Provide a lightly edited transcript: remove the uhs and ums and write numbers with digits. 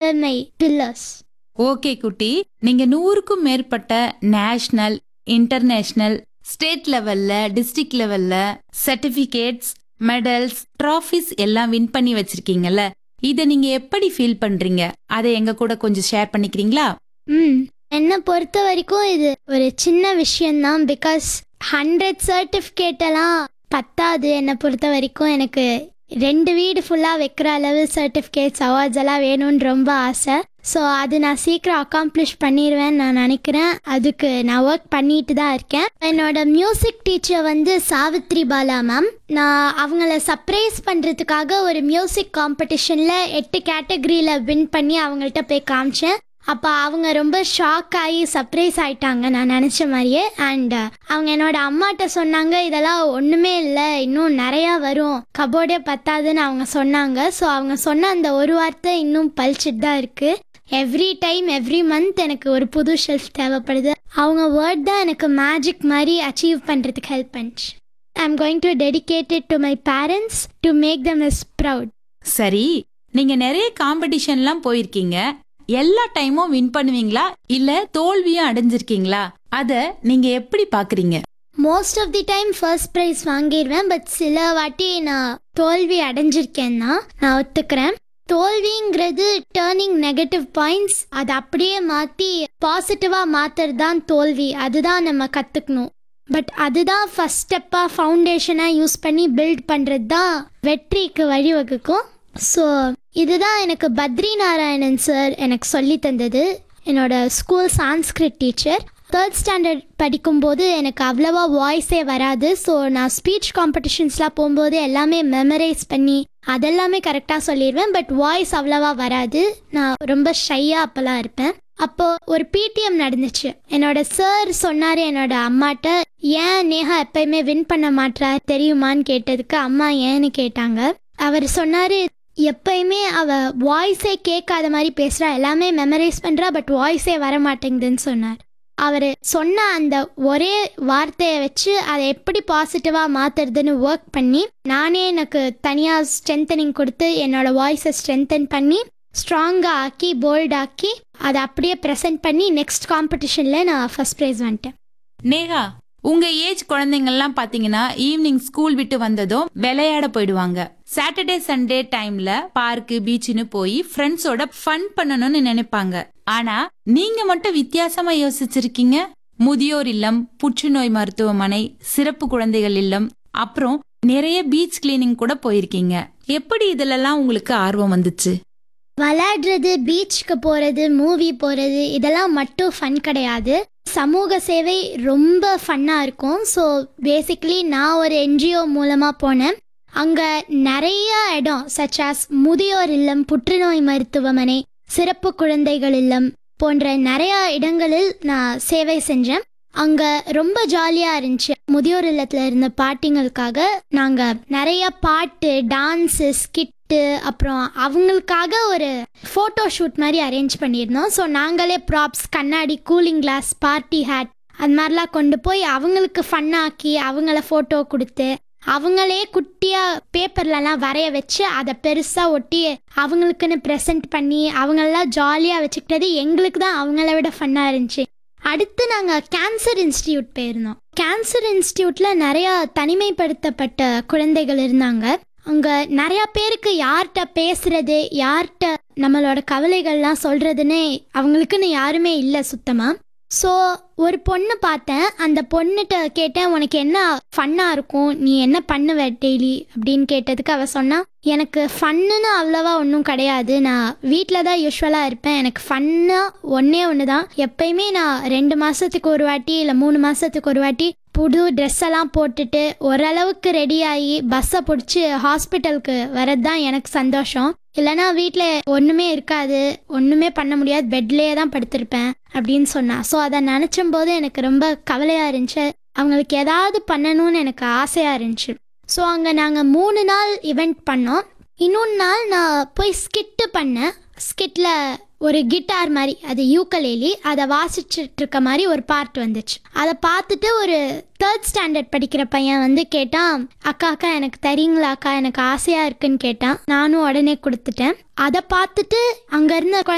were my pillars. Okay குட்டி, நீங்க 100க்கும் மேற்பட்ட நேஷனல், இன்டர்நேஷனல், ஸ்டேட் லெவல்ல, டிஸ்ட்ரிக்ட் லெவல்ல சர்டிபிகேட்ஸ், மெடல்ஸ், ட்ராஃபிஸ் எல்லாம் வின் பண்ணி வச்சிருக்கீங்கல்ல, இத நீங்க எப்படி ஃபீல் பண்றீங்க? அதை எங்க கூட கொஞ்சம் ஷேர் பண்ணிக்கிறீங்களா? என்னை பொறுத்த வரைக்கும் இது ஒரு சின்ன விஷயம்தான். பிகாஸ் 100 சர்டிஃபிகேட் எல்லாம் பத்தாது. என்னை பொறுத்த வரைக்கும் எனக்கு 2 வீடு ஃபுல்லாக வைக்கிற அளவு சர்டிஃபிகேட்ஸ், அவார்ட்ஸ் எல்லாம் வேணும்னு ரொம்ப ஆசை. ஸோ அது நான் சீக்கிரம் அக்காம்ப்ளிஷ் பண்ணிடுவேன்னு நான் நினைக்கிறேன். அதுக்கு நான் ஒர்க் பண்ணிட்டு தான் இருக்கேன். என்னோட மியூசிக் டீச்சர் வந்து சாவித்ரி பாலா மேம். நான் அவங்கள சர்ப்ரைஸ் பண்ணுறதுக்காக ஒரு மியூசிக் காம்படிஷனில் 8 கேட்டகரியில் வின் பண்ணி அவங்கள்ட்ட போய் காமிச்சேன். அப்போ அவங்க ரொம்ப ஷாக் ஆகி சர்ப்ரைஸ் ஆயிட்டாங்க நான் நினச்ச மாதிரியே. அண்ட் அவங்க என்னோட அம்மாட்ட சொன்னாங்க, இதெல்லாம் ஒன்றுமே இல்லை, இன்னும் நிறையா வரும், கபோர்டே பத்தாதுன்னு அவங்க சொன்னாங்க. ஸோ அவங்க சொன்ன அந்த ஒரு வார்த்தை இன்னும் பழிச்சிட்டு தான் இருக்குது. எவ்ரி டைம் எவ்ரி மந்த் எனக்கு ஒரு புது ஷெல்ஃப் தேவைப்படுது. அவங்க வேர்ட் தான் எனக்கு மேஜிக் மாதிரி அச்சீவ் பண்ணுறதுக்கு ஹெல்ப் பண்ணிச்சு. I am going to dedicate it to my parents to make them is proud. சரி, நீங்க நிறைய காம்படிஷன்லாம் போயிருக்கீங்க. எல்லா டைமும் வின் பண்ணுவீங்களா இல்ல தோல்வியும் அடைஞ்சிருக்கீங்களா? அத நீங்க எப்படி பாக்குறீங்க? Most of the time first prize வாங்கிடுவேன். பட் சில வாட்டி நான் தோல்வி அடைஞ்சிருக்கேன்னா நான் ஒத்துக்கிறேன். தோல்விங்கிறது டேர்னிங் நெகட்டிவ் பாயிண்ட்ஸ், அதை அப்படியே மாற்றி பாசிட்டிவாக மாற்றுறது தான் தோல்வி. அதுதான் நம்ம கற்றுக்கணும். பட் அதுதான் ஃபர்ஸ்ட் ஸ்டெப்பாக ஃபவுண்டேஷனாக யூஸ் பண்ணி பில்ட் பண்ணுறது தான் வெற்றிக்கு வழிவகுக்கும். ஸோ இதுதான் எனக்கு பத்ரி நாராயணன் சார் எனக்கு சொல்லி தந்தது. என்னோட school Sanskrit teacher. 3rd standard படிக்கும்போது எனக்கு அவ்வளவா வாய்ஸே வராது. ஸோ நான் ஸ்பீச் காம்படிஷன்ஸ்லாம் போகும்போது எல்லாமே மெமரைஸ் பண்ணி அதெல்லாமே கரெக்டாக சொல்லிடுவேன். பட் வாய்ஸ் அவ்வளவா வராது. நான் ரொம்ப ஷையாக அப்போல்லாம் இருப்பேன். அப்போ ஒரு பிடிஎம் நடந்துச்சு. என்னோட சார் சொன்னார் என்னோட அம்மாட்ட, ஏன் நேஹா எப்பயுமே வின் பண்ண மாட்டா தெரியுமான்னு கேட்டதுக்கு அம்மா ஏன்னு கேட்டாங்க. அவர் சொன்னார், எப்பயுமே அவ வாய்ஸே கேட்காத மாதிரி பேசுகிறா, எல்லாமே மெமரைஸ் பண்ணுறா, பட் வாய்ஸே வர மாட்டேங்குதுன்னு சொன்னார். அவர் சொன்ன அந்த ஒரே வார்த்தையை வச்சு அதை எப்படி பாசிட்டிவாக மாற்றுறதுன்னு ஒர்க் பண்ணி நானே எனக்கு தனியாக ஸ்ட்ரென்தனிங் கொடுத்து என்னோட வாய்ஸை ஸ்ட்ரென்தன் பண்ணி ஸ்ட்ராங்காக ஆக்கி போல்டாக்கி அதை அப்படியே ப்ரெசென்ட் பண்ணி நெக்ஸ்ட் காம்படிஷனில் நான் ஃபர்ஸ்ட் ப்ரைஸ் வந்துட்டேன். நேஹா, உங்க ஏஜ் குழந்தைங்கள்லாம் பாத்தீங்கன்னா ஈவினிங் ஸ்கூல் விட்டு வந்ததும் விளையாட போயிடுவாங்க. சாட்டர்டே சண்டே டைம்ல பார்க்கு, பீச்சுன்னு போய் ஃப்ரெண்ட்ஸோட ஃபன் பண்ணணும்னு நினைப்பாங்க. ஆனா நீங்க மட்டும் வித்தியாசமா யோசிச்சிருக்கீங்க. முதியோர் இல்லம், புற்றுநோய் மருத்துவமனை, சிறப்பு குழந்தைகள் இல்லம், அப்புறம் நிறைய பீச் கிளீனிங் கூட போயிருக்கீங்க. எப்படி இதுலலாம் உங்களுக்கு ஆர்வம் வந்துச்சு? விளையாடுறது, பீச்சுக்கு போகிறது, மூவி போகிறது இதெல்லாம் மட்டும் ஃபன் கிடையாது. சமூக சேவை ரொம்ப ஃபன்னாக இருக்கும். ஸோ பேசிக்கலி நான் ஒரு என்ஜிஓ மூலமாக போனேன். அங்கே நிறைய இடம் சச்சாஸ் முதியோர் இல்லம், புற்றுநோய் மருத்துவமனை, சிறப்பு குழந்தைகள் இல்லம் போன்ற நிறைய இடங்களில் நான் சேவை செஞ்சேன். அங்கே ரொம்ப ஜாலியாக இருந்துச்சு. முதியோர் இல்லத்தில் இருந்த பாட்டிங்களுக்காக நாங்கள் நிறைய பாட்டு, டான்ஸு, ஸ்கிட்டு, அப்புறம் அவங்களுக்காக ஒரு ஃபோட்டோ ஷூட் மாதிரி அரேஞ்ச் பண்ணியிருந்தோம். ஸோ நாங்களே ப்ராப்ஸ், கண்ணாடி, கூலிங் கிளாஸ், பார்ட்டி ஹேட் அது மாதிரிலாம் கொண்டு போய் அவங்களுக்கு ஃபன்னாக்கி அவங்கள ஃபோட்டோ கொடுத்து அவங்களே குட்டியாக பேப்பர்லலாம் வரைய வச்சு அதை பெருசாக ஒட்டி அவங்களுக்குன்னு ப்ரெசென்ட் பண்ணி அவங்களெல்லாம் ஜாலியாக வச்சுக்கிட்டது எங்களுக்கு தான் அவங்கள விட ஃபன்னாக இருந்துச்சு. அடுத்து நாங்கள் கேன்சர் இன்ஸ்டியூட் போயிருந்தோம். கேன்சர் இன்ஸ்டியூட்டில் நிறையா தனிமைப்படுத்தப்பட்ட குழந்தைகள் இருந்தாங்க. அங்கே நிறையா பேருக்கு யார்கிட்ட பேசுறது, யார்கிட்ட நம்மளோட கவலைகள்லாம் சொல்கிறதுன்னு அவங்களுக்குன்னு யாருமே இல்லை சுத்தமாக. ஸோ ஒரு பொண்ணு பார்த்தேன். அந்த பொண்ணுகிட்ட கேட்டேன், உனக்கு என்ன ஃபன்னாக இருக்கும், நீ என்ன பண்ணுவ டெய்லி அப்படின்னு கேட்டதுக்கு அவள் சொன்னா, எனக்கு ஃபன்னுன்னு அவ்வளோவா ஒன்றும் கிடையாது, நான் வீட்டில் தான் யூஸ்வலாக இருப்பேன், எனக்கு ஃபன்னாக ஒன்று தான், எப்பயுமே நான் 2 மாதத்துக்கு ஒரு வாட்டி இல்லை 3 மாதத்துக்கு ஒரு வாட்டி புது ட்ரெஸ் எல்லாம் போட்டுட்டு ஓரளவுக்கு ரெடி ஆகி பஸ்ஸை பிடிச்சி ஹாஸ்பிட்டலுக்கு வர்றது தான் எனக்கு சந்தோஷம். இல்லைனா வீட்டில் ஒன்றுமே இருக்காது, ஒன்றுமே பண்ண முடியாது, பெட்லேயே தான் படுத்திருப்பேன் அப்படின்னு சொன்னா. ஸோ அதை நினச்சும் போது எனக்கு ரொம்ப கவலையாக இருந்துச்சு. அவங்களுக்கு ஏதாவது பண்ணணும்னு எனக்கு ஆசையாக இருந்துச்சு. ஸோ அங்கே நாங்கள் 3 நாள் இவெண்ட் பண்ணோம். இன்னொன்று நாள் நான் போய் ஸ்கிட்டு பண்ணேன். ஸ்கிட்டில் ஒரு கிட்டார் மாதிரி, அது யூக்கலேலி, அதை வாசிச்சுட்டு இருக்க மாதிரி ஒரு பார்ட் வந்துச்சு. அதை பார்த்துட்டு ஒரு 3rd ஸ்டாண்டர்ட் படிக்கிற பையன் வந்து கேட்டான், அக்கா எனக்கு தரீங்களா அக்கா, எனக்கு ஆசையாக இருக்குன்னு கேட்டான். நானும் உடனே கொடுத்துட்டேன். அதை பார்த்துட்டு அங்கே இருந்த